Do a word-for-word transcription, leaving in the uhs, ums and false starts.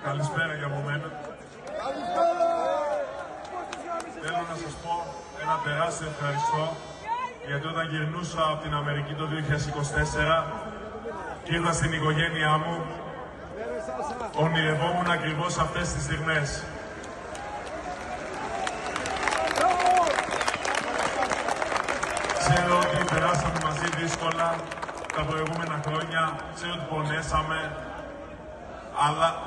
Καλησπέρα για από μένα. Θέλω να σας πω ένα τεράστιο ευχαριστώ, γιατί όταν γυρνούσα από την Αμερική το δύο χιλιάδες είκοσι τέσσερα και ήρθα στην οικογένειά μου, ονειρευόμουν ακριβώς αυτές τις στιγμές. Ξέρω ότι περάσαμε μαζί δύσκολα τα προηγούμενα χρόνια, ξέρω ότι πονέσαμε, αλλά